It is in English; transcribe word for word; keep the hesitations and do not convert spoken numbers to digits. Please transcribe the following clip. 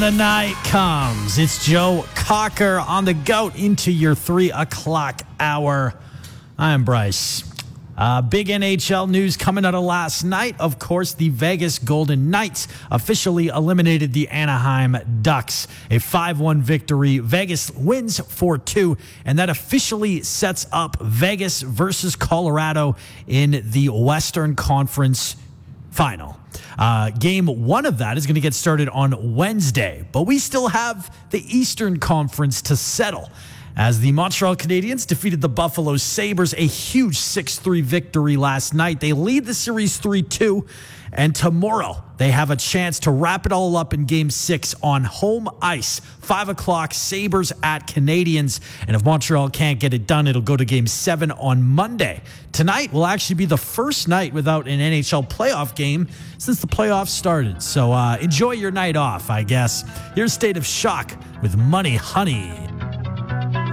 the night comes. It's Joe Cocker on the goat into your three o'clock hour. I'm Bryce. Uh, big N H L news coming out of last night. Of course, the Vegas Golden Knights officially eliminated the Anaheim Ducks. A five one victory. Vegas wins four two, and that officially sets up Vegas versus Colorado in the Western Conference Final. Uh, game one of that is going to get started on Wednesday, but we still have the Eastern Conference to settle, as the Montreal Canadiens defeated the Buffalo Sabres, a huge six three victory last night. They lead the series three two, and tomorrow they have a chance to wrap it all up in Game six on home ice. five o'clock, Sabres at Canadiens, and if Montreal can't get it done, it'll go to Game seven on Monday. Tonight will actually be the first night without an N H L playoff game since the playoffs started, so uh, enjoy your night off, I guess. Here's State of Shock with Money Honey.